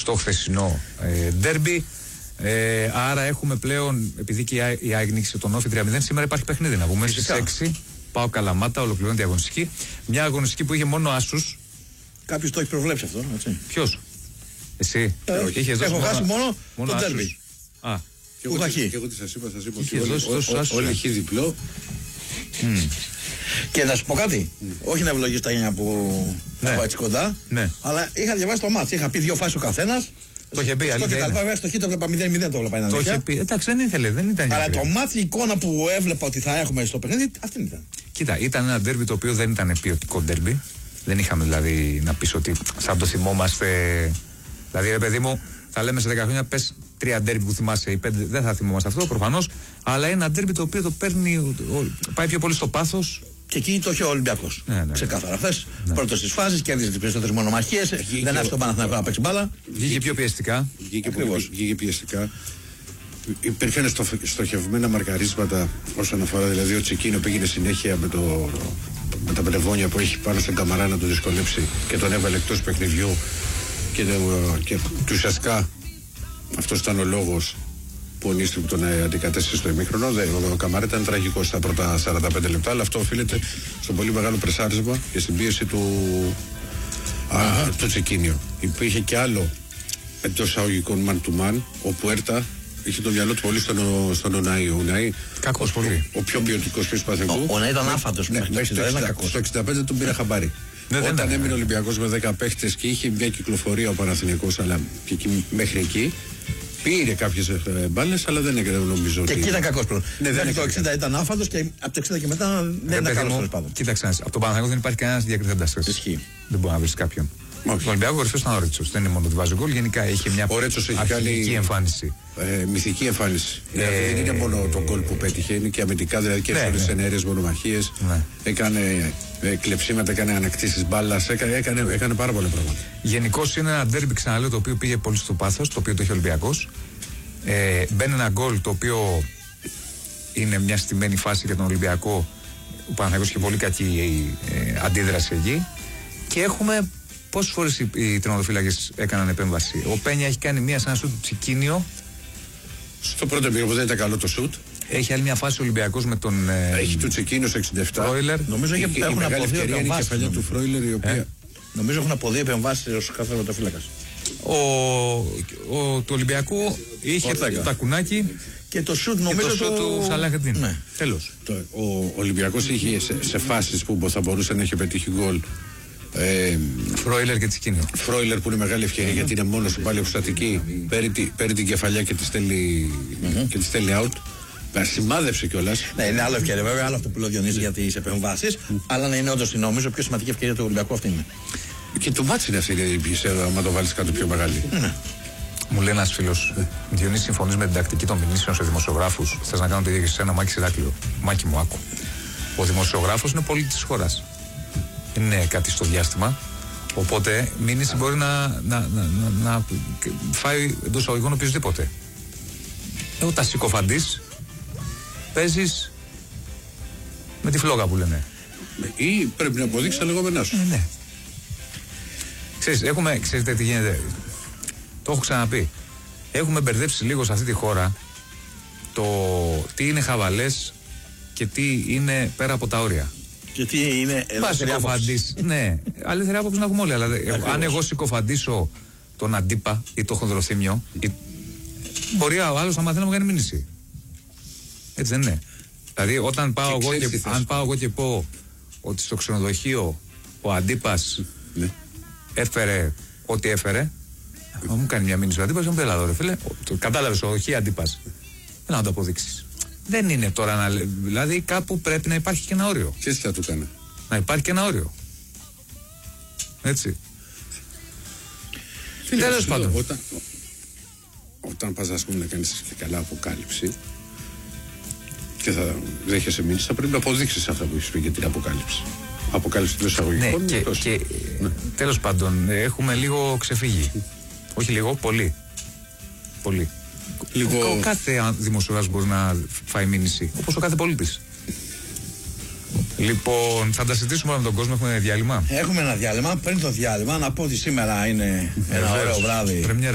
στο χθεσινό ντέρμπι. Άρα έχουμε πλέον, επειδή και η ΑΕΚ νίκησε τον Όφη 3-0, σήμερα υπάρχει παιχνίδι να πούμε στις 6. Πάω Καλαμάτα, ολοκληρώνει τη αγωνιστική. Μια αγωνιστική που είχε μόνο άσους. Κάποιος το έχει προβλέψει αυτό, έτσι. Ποιος? Εσύ? Έχω χάσει μόνο το ντέρμπι. Και εγώ τι σας είπα ότι όλοι έχει διπλό. Και να σου πω κάτι, όχι να ευλογείς τα γένια που έχω έτσι κοντά, αλλά είχα διαβάσει το μάτς, είχα πει 2 φάσεις ο καθένας. Το είχε πει, αλήθεια. Στο χ το έβλεπα 0-0, το έβλεπα. Το είχε πει, εντάξει, δεν ήθελε, δεν ήταν. Αλλά το μάτς, η εικόνα που έβλεπα ότι θα έχουμε στο παιχνίδι, αυτή ήταν. Κοίτα, ήταν ένα ντέρμπι το οποίο δεν ήταν ποιοτικό ντέρμπι. Δεν είχαμε δηλαδή να πεις ότι σαν το θυμόμαστε. Δηλαδή, ρε παιδί μου, θα λέμε σε 10 χρόνια πες 3 ντέρμπι που θυμάσαι ή 5, δεν θα θυμόμαστε αυτό προφανώς. Αλλά ένα ντέρμπι το οποίο το παίρνει, πάει πιο πολύ στο πάθος. Και εκεί το είχε ο Ολυμπιακός. Ξεκάθαρα. Χθες πρώτος στις φάσεις, κέρδισε τις περισσότερες μονομαχίες. Δεν άφησε τον Παναθηναϊκό να παίξει μπάλα. Βγήκε πιο πιεστικά. Βγήκε πιεστικά. Υπήρχαν στοχευμένα μαρκαρίσματα όσον αφορά δηλαδή ο Τσικίνο πήγαινε συνέχεια με τα πνευμόνια που έχει πάνω στον Καμαρά να τον δυσκολέψει και τον έβαλε εκτός παιχνιδιού και ουσιαστικά αυτός ήταν ο λόγος που ο Νίστρου τον αντικατέστησε στο ημίχρονο. Ο Καμαρά ήταν τραγικός στα πρώτα 45 λεπτά, αλλά αυτό οφείλεται στο πολύ μεγάλο πρεσάρισμα και στην πίεση του Τσικίνιο. Υπήρχε και άλλο εντός εισαγωγικών man to man, όπου Έρτα είχε το μυαλό του πολύ στον Ονάη. Ο Ονάη, κακός πολύ. Ο πιο ποιοτικός πίσω Παθηνικού. Ο Ονάη ήταν άφαντος. Στο 65 τον πήρε χαμπάρι. Όταν έμεινε ο Ολυμπιακός με 10 παίχτες και είχε μια κυκλοφορία ο Παναθηναϊκός, αλλά και μέχρι εκεί πήρε κάποιες μπάλες, αλλά δεν έκανε, νομίζω. Και εκεί ήταν κακός πλέον. Μέχρι το 60 ήταν άφαντος και από το 60 και μετά δεν ήταν καλός. Κοίταξε, από τον Παναθηναϊκό δεν υπάρχει κανένας διακριθέντας. Δεν μπορεί να βρει κάποιον. Ο Ολυμπιακός κορυφαίος ήταν ο Ρέτσος. Δεν είναι μόνο ότι βάζει γκολ, γενικά είχε μια αρχική εμφάνιση. Μυθική εμφάνιση. Δεν είναι μόνο το γκολ που πέτυχε, είναι και αμυντικά, δηλαδή και σε ενέργειες μονομαχίες. Έκανε κλεψίματα, έκανε ανακτήσεις μπάλας, έκανε πάρα πολλά πράγματα. Γενικώς είναι ένα ντέρμπι, ξαναλέω, το οποίο πήγε πολύ στο πάθος, το οποίο το είχε ο Ολυμπιακός. Μπαίνει ένα γκολ το οποίο είναι μια στημένη φάση για τον Ολυμπιακό. Ο Παναθηναϊκός είχε πολύ κακή αντίδραση εκεί. Και έχουμε. Πόσες φορές οι τερματοφύλακες έκαναν επέμβαση? Ο Πένια έχει κάνει μία σαν ένα σουτ Τσικίνιο. Στο πρώτο επίπεδο δεν ήταν καλό το σουτ. Έχει άλλη μια φάση ο Ολυμπιακός με τον. Έχει του Τσικίνιο στο 67. Φρόιλερ. Νομίζω έχουν αποδεί επεμβάσεις. Του Φρόιλερ, η οποία. Νομίζω έχουν αποδεί επεμβάσεις ως κάθε τερματοφύλακας. Του Ολυμπιακού είχε το τακουνάκι. Και το σουτ νομίζω του Σαλάχετιν. Ναι. Τέλος. Ο Ολυμπιακός είχε σε φάσεις που θα μπορούσε να έχει πετύχει γκολ. Φρόιλερ και Τσικίνιο. Φρόιλερ που είναι μεγάλη ευκαιρία γιατί είναι μόνος του πάλι αποστατική. Παίρνει την κεφαλιά και τη στέλνει out. Σημάδευσε κιόλας. Ναι, είναι άλλο ευκαιρία βέβαια, άλλο αυτό που λέω Διονύση για τις επεμβάσεις. Αλλά να είναι όντως νομίζω πιο σημαντική ευκαιρία του Ολυμπιακού αυτή είναι. Και το μάτσι είναι αυτή η άμα το βάλεις κάτω πιο μεγάλη. Μου λέει ένας φίλος, Διονύση, συμφωνείς με την τακτική των μηνύσεων σε δημοσιογράφους? Θες να κάνω το ίδιο και σε ένα Μάκη Σιράκλειο? Μάκη μου, άκου. Ο δημοσιογράφος είναι πολίτης της χώρας. Είναι κάτι στο διάστημα. Οπότε μήνυση μπορεί να φάει εντός εισαγωγικών οποιοδήποτε. Όταν συκοφαντής παίζεις με τη φλόγα που λένε. Ή πρέπει να αποδείξεις τα λεγόμενά σου. Ναι. Ξέρετε τι γίνεται? Το έχω ξαναπεί. Έχουμε μπερδέψει λίγο σε αυτή τη χώρα το τι είναι χαβαλές και τι είναι πέρα από τα όρια. Και τι είναι ελεύθερη άποψη. Ναι, ελεύθερη άποψη να έχουμε όλοι. Αλλά αν εγώ συκοφαντήσω τον αντίπα ή το χονδροθύμιο, μπορεί ο άλλος να μαθαίνει να μου κάνει μήνυση. Έτσι δεν είναι? Δηλαδή, όταν πάω εγώ και πω ότι στο ξενοδοχείο ο αντίπας έφερε ό,τι έφερε, μου κάνει μια μήνυση ο αντίπας, μου πει έλα ρε φίλε, κατάλαβες, όχι αντίπας. Δεν να το αποδείξεις. Δεν είναι τώρα να λέει. Δηλαδή κάπου πρέπει να υπάρχει και ένα όριο. Και έτσι θα του κάνει. Να υπάρχει και ένα όριο. Έτσι. Τέλος πάντων. Όταν πας ας πούμε να κάνεις και καλά αποκάλυψη και θα δέχεσαι μήνυση, θα πρέπει να αποδείξεις αυτά που έχεις πει για την αποκάλυψη. Αποκάλυψη των εισαγωγικών. Ναι, και τέλος πάντων έχουμε λίγο ξεφύγει. Όχι λίγο, πολύ. Πολύ. Ο κάθε δημοσιογράφος μπορεί να φάει μήνυση, όπως ο κάθε πολίτης. Λοιπόν, θα τα συζητήσουμε με τον κόσμο. Έχουμε διάλειμμα. Έχουμε ένα διάλειμμα. Πριν το διάλειμμα, να πω ότι σήμερα είναι ένα ωραίο βράδυ.